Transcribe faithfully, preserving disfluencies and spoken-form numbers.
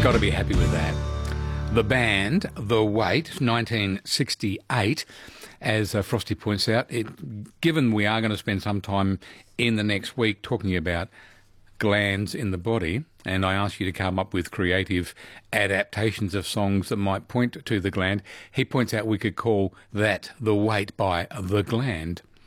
Got to be happy with that. The band, The Weight, nineteen sixty-eight, as uh, Frosty points out, it, given we are going to spend some time in the next week talking about glands in the body, and I ask you to come up with creative adaptations of songs that might point to the gland, he points out we could call that The Weight by The Gland.